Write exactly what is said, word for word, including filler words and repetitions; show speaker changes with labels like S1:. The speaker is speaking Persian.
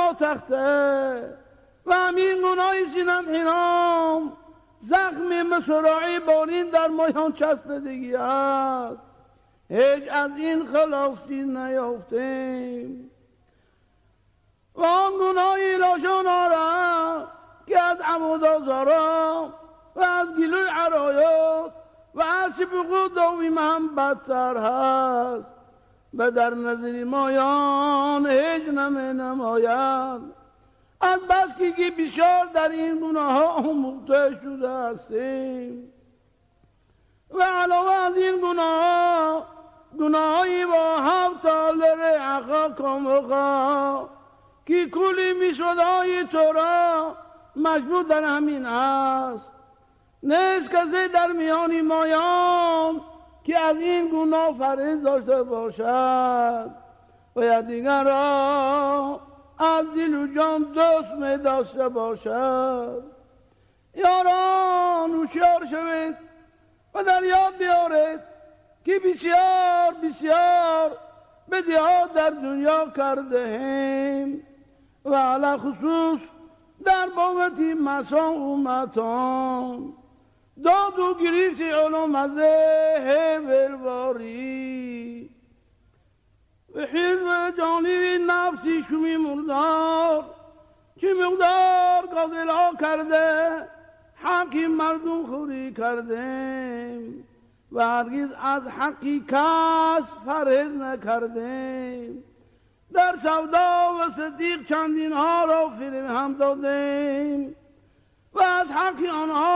S1: ما تخته و همین گناه سینم حرام زخمی مسرعی بارین در مایان چسبدگی است. هیچ از این خلاصی نیافتیم و آن گناهی لاشان آره که از عمود آزارا و از گلوی عرایات و از شبقو داویم هم بدتر هست و در نظر مایان هیچ نمی نماید. از بس که بسیار در این گناه ها آموخته شده هستیم و علاوه از این گناه گناهی با هفت تالر عقا کامخا که کلی میشودهای تو را مجموع در همین است. نیست کسی در میان مایان که از این گناه فرض داشته باشد و یا دیگر را از دل و جان دوست می داشته باشد. یاران هوشیار شوید و در یاد بیارید که بسیار بسیار بدیها در دنیا کرده ایم و علی خصوص در بابتی مسان امتان داد و گریفت علوم از هیولواری و حزب جانب نفسی شمی مردار چه مقدار قاتل ها کرده حقی مردم خوری کردیم و هرگز از حقی کس پرهیز نکردیم. در سودا و صدیق چندین ها را فریب هم دادیم و از حقی آنها